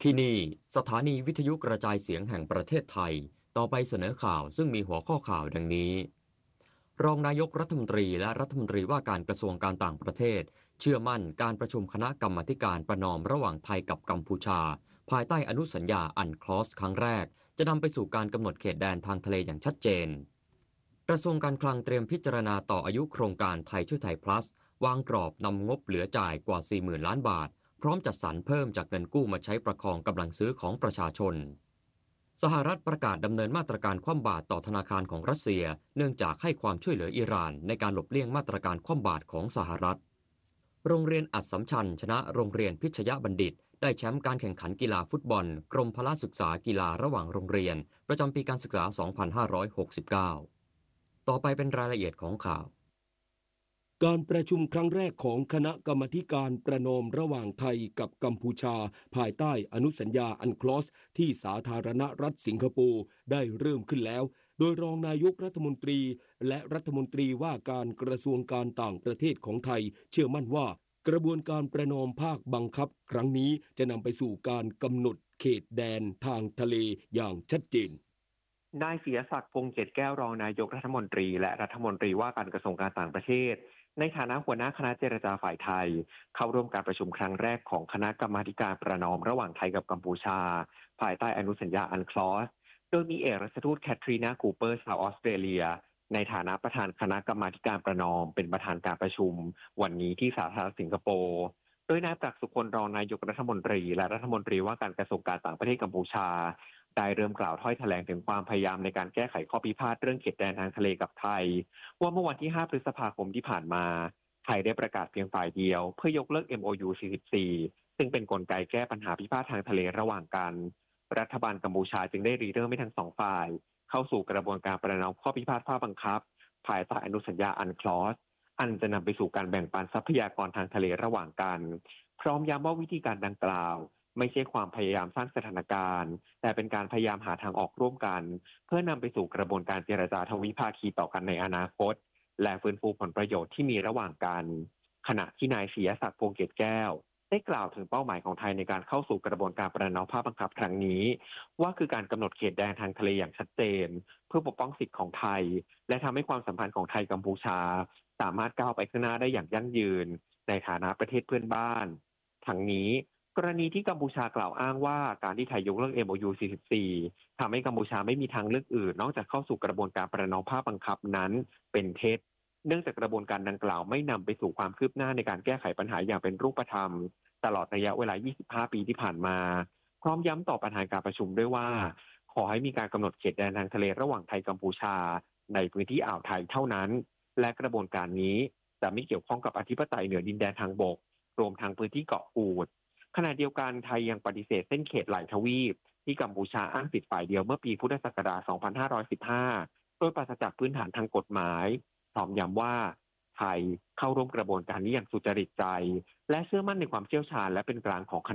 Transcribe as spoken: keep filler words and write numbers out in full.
ที่นี่สถานีวิทยุกระจายเสียงแห่งประเทศไทยต่อไปเสนอข่าวซึ่งมีหัวข้อข่าวดังนี้รองนายกรัฐมนตรีและรัฐมนตรีว่าการกระทรวงการต่างประเทศเชื่อมั่นการประชุมคณะกรรมาการประนอมระหว่างไทยกับกัมพูชาภายใต้อนุสัญญาอันคลอสครั้งแรกจะนำไปสู่การกำหนดเขตแดนทางทะเลอย่างชัดเจนกระทรวงการคลังเตรียมพิจารณาต่ออายุโครงการไทยช่วยไทย plus วางกรอบนำงบเหลือจ่ายกว่า สี่หมื่น ล้านบาทพร้อมจัดสรรเพิ่มจากเงินกู้มาใช้ประคองกำลังซื้อของประชาชนสหรัฐประกาศดำเนินมาตรการคว่ำบาตรต่อธนาคารของรัสเซียเนื่องจากให้ความช่วยเหลืออิหร่านในการหลบเลี่ยงมาตรการคว่ำบาตรของสหรัฐโรงเรียนอัสสัมชัญชนะโรงเรียนพิชยบัณฑิตได้แชมป์การแข่งขันกีฬาฟุตบอลกรมพละศึกษากีฬาระหว่างโรงเรียนประจำปีการศึกษา สองพันห้าร้อยหกสิบเก้า ต่อไปเป็นรายละเอียดของข่าวการประชุมครั้งแรกของคณะกรรมาการประนอมระหว่างไทยกับกัมพูชาภายใต้อนุสัญญาอันคลอสที่สาธารณรัฐสิงคโปร์ได้เริ่มขึ้นแล้วโดยรองนายกรัฐมนตรีและรัฐมนตรีว่าการกระทรวงการต่างประเทศของไทยเชื่อมั่นว่ากระบวนการประนอมภาคบังคับครั้งนี้จะนำไปสู่การกำหนดเขตแดนทางทะเลอย่างชัดเจนนายเสียศักดิ์พงษ์เกตแก้วรองนายกรัฐมนตรีและรัฐมนตรีว่าการกระทรวงการต่างประเทศในฐานะหัวหน้าคณะเจรจาฝ่ายไทยเข้าร่วมการประชุมครั้งแรกของคณะกรรมาการประนอมระหว่างไทยกับกัมพูชาภายใต้อนุสัญญาอันคลอสโดยมีเอกอัครราชทูตแคทรีนาคูเปอร์ชาวออสเตรเลียในฐานะประธานคณะกรรมาการประนอมเป็นประธานการประชุมวันนี้ที่สาธารณรัฐสิงคโปร์โดยนายปรักษ์สุคนรองนายกรัฐมนตรีและรัฐมนตรีว่าการกระทรวงการต่างประเทศกัมพูชาได้เริ่มกล่าวถ้อยแถลงถึงความพยายามในการแก้ไขข้อพิพาทเรื่องเขตแดนทางทะเลกับไทยว่าเมื่อวันที่ห้าพฤษภาคมที่ผ่านมาไทยได้ประกาศเพียงฝ่ายเดียวเพื่อยกเลิก เอ็ม โอ ยู สี่สิบสี่ซึ่งเป็นกลไกแก้ปัญหาพิพาททางทะเลระหว่างกันรัฐบาลกัมพูชาจึงได้ริเริ่มให้ทั้งสองฝ่ายเข้าสู่กระบวนการประนอมข้อพิพาทข้อบังคับภายใต้อนุสัญญาอันคลอสอันจะนำไปสู่การแบ่งปันทรัพยากรทางทะเลระหว่างกันพร้อมย้ำว่าวิธีการดังกล่าวไม่ใช่ความพยายามสร้างสถานการณ์แต่เป็นการพยายามหาทางออกร่วมกันเพื่อนำไปสู่กระบวนการเจรจาทวิภาคีต่อกันในอนาคตและฟื้นฟูผลประโยชน์ที่มีระหว่างกันขณะที่นายเสียศักดิ์พงษ์เกตแก้วได้กล่าวถึงเป้าหมายของไทยในการเข้าสู่กระบวนการประนอมภาคบังคับครั้งนี้ว่าคือการกำหนดเขตแดนทางทะเลอย่างชัดเจนเพื่อปกป้องสิทธิของไทยและทำให้ความสัมพันธ์ของไทยกัมพูชาสามารถก้าวไปข้างหน้าได้อย่างยั่งยืนในฐานะประเทศเพื่อนบ้านทั้งนี้กรณีที่กัมพูชากล่าวอ้างว่าการที่ไทยยกเลิก เอ็ม โอ ยู สี่สิบสี่ทำให้กัมพูชาไม่มีทางเลือกอื่นนอกจากเข้าสู่กระบวนการประนอมภาคบังคับนั้นเป็นเท็จเนื่องจากกระบวนการดังกล่าวไม่นำไปสู่ความคืบหน้าในการแก้ไขปัญหาอย่างเป็นรูปธรรมตลอดระยะเวลา ยี่สิบห้า ปีที่ผ่านมาพร้อมย้ำต่อประธานการประชุมด้วยว่าขอให้มีการกำหนดเขตแดนทางทะเลระหว่างไทยกัมพูชาในพื้นที่อ่าวไทยเท่านั้นและกระบวนการนี้จะไม่เกี่ยวข้องกับอธิปไตยเหนือดินแดนทางบกรวมทั้งพื้นที่เกาะกูดขณะเดียวกันไทยยังปฏิเสธเส้นเขตหลายทวีปที่กัมพูชาอ้างสิทธิ์ฝ่ายเดียวเมื่อปีพุทธศักราช สองพันห้าร้อยสิบห้า โดยปราศจากพื้นฐานทางกฎหมายพร้อมย้ำว่าไทยเข้าร่วมกระบวนการนี้อย่างสุจริตใจและเชื่อมั่นในความเชี่ยวชาญและเป็นกลางของคณะ